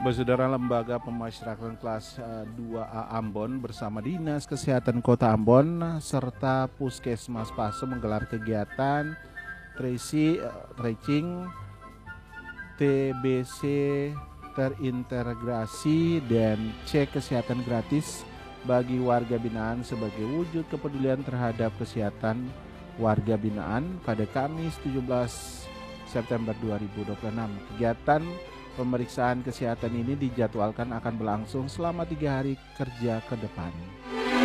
Saudara, Lembaga Pemasyarakatan kelas 2A Ambon bersama Dinas Kesehatan Kota Ambon serta Puskesmas Paso menggelar kegiatan tracing TBC terintegrasi dan cek kesehatan gratis bagi warga binaan sebagai wujud kepedulian terhadap kesehatan warga binaan pada Kamis 17 September 2026. Kegiatan pemeriksaan kesehatan ini dijadwalkan akan berlangsung selama 3 hari kerja ke depan.